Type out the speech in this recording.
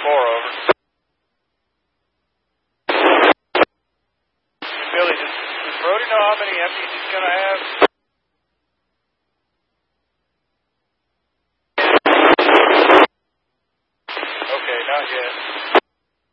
over. Billy, does Brody know how many empties he's going to have? Okay, not yet.